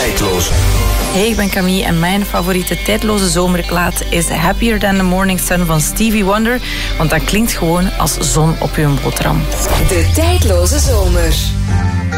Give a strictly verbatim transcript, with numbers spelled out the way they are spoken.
Tijdloos. Hey, ik ben Camille en mijn favoriete tijdloze zomerplaat is Happier Than the Morning Sun van Stevie Wonder. Want dat klinkt gewoon als zon op uw boterham. De tijdloze zomer.